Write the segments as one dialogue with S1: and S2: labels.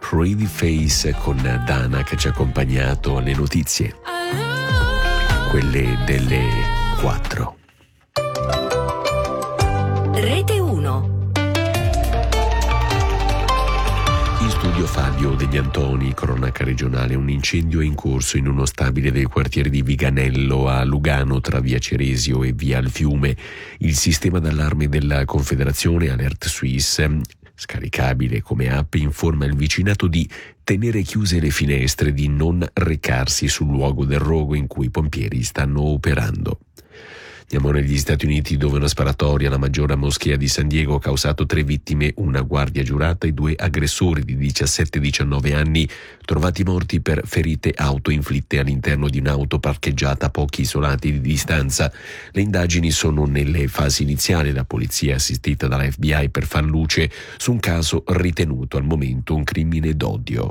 S1: Pretty Face con Dana, che ci ha accompagnato alle notizie, quelle delle 4.
S2: Rete 1.
S1: In studio Fabio Degli Antoni, cronaca regionale. Un incendio è in corso in uno stabile del quartiere di Viganello a Lugano, tra via Ceresio e via al Fiume. Il sistema d'allarme della Confederazione Alert Suisse, scaricabile come app, informa il vicinato di tenere chiuse le finestre, di non recarsi sul luogo del rogo in cui i pompieri stanno operando. Andiamo negli Stati Uniti, dove una sparatoria alla maggiore moschea di San Diego ha causato 3 vittime, una guardia giurata e 2 aggressori di 17 e 19 anni, trovati morti per ferite autoinflitte all'interno di un'auto parcheggiata a pochi isolati di distanza. Le indagini sono nelle fasi iniziali. La polizia è assistita dalla FBI per far luce su un caso ritenuto al momento un crimine d'odio.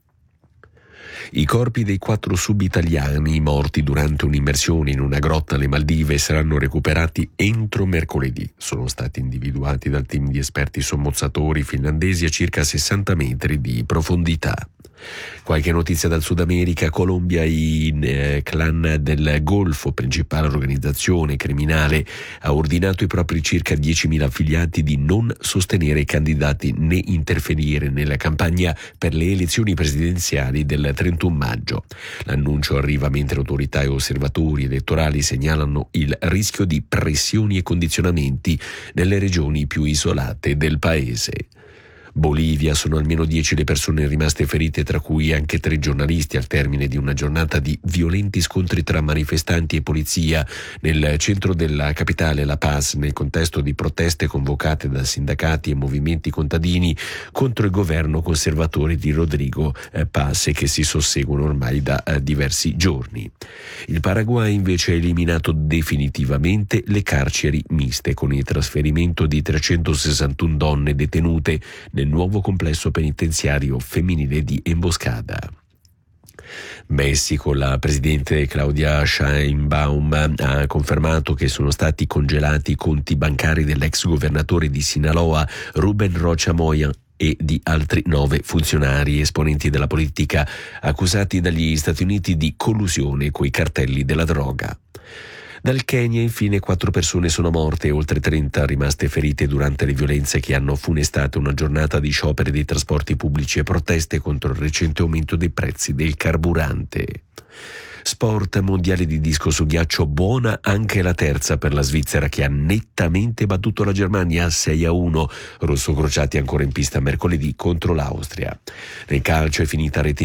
S1: I corpi dei 4 sub-italiani morti durante un'immersione in una grotta alle Maldive saranno recuperati entro mercoledì. Sono stati individuati dal team di esperti sommozzatori finlandesi a circa 60 metri di profondità. Qualche notizia dal Sud America. Colombia, i clan del Golfo, principale organizzazione criminale, ha ordinato ai propri circa 10.000 affiliati di non sostenere i candidati né interferire nella campagna per le elezioni presidenziali del 31 maggio. L'annuncio arriva mentre autorità e osservatori elettorali segnalano il rischio di pressioni e condizionamenti nelle regioni più isolate del paese. Bolivia, sono almeno 10 le persone rimaste ferite, tra cui anche 3 giornalisti, al termine di una giornata di violenti scontri tra manifestanti e polizia nel centro della capitale, La Paz, nel contesto di proteste convocate da sindacati e movimenti contadini contro il governo conservatore di Rodrigo Paz, che si susseguono ormai da diversi giorni. Il Paraguay invece ha eliminato definitivamente le carceri miste, con il trasferimento di 361 donne detenute nel nuovo complesso penitenziario femminile di Emboscada. Messico, la presidente Claudia Sheinbaum ha confermato che sono stati congelati i conti bancari dell'ex governatore di Sinaloa, Ruben Rocha Moya, e di altri 9 funzionari esponenti della politica accusati dagli Stati Uniti di collusione coi cartelli della droga. Dal Kenya, infine, 4 persone sono morte e oltre 30 rimaste ferite durante le violenze che hanno funestato una giornata di scioperi dei trasporti pubblici e proteste contro il recente aumento dei prezzi del carburante. Sport, mondiale di disco su ghiaccio, buona anche la terza per la Svizzera, che ha nettamente battuto la Germania 6-1. Rossocrociati ancora in pista mercoledì contro l'Austria. Nel calcio è finita rete